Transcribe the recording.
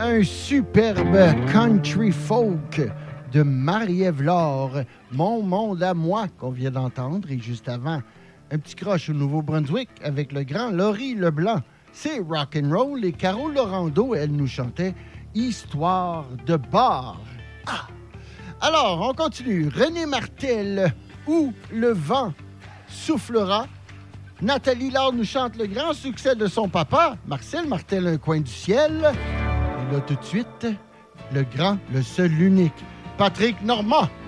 un superbe country folk de Marie-Ève Laure, Mon monde à moi, qu'on vient d'entendre. Et juste avant, un petit croche au Nouveau-Brunswick avec le grand Laurie Leblanc. C'est rock'n'roll et Carole Laurando, elle nous chantait Histoire de bar. Ah! Alors, on continue. René Martel, Où le vent soufflera. Nathalie Laure nous chante le grand succès de son papa, Marcel Martel, Un coin du ciel. Et là, tout de suite, le grand, le seul, l'unique, Patrick Normand.